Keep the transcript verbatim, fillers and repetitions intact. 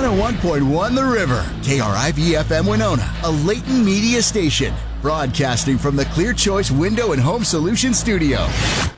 oh one point one The River, K R I V F M Winona, a Leighton Media station, broadcasting from the Clear Choice Window and Home Solutions studio.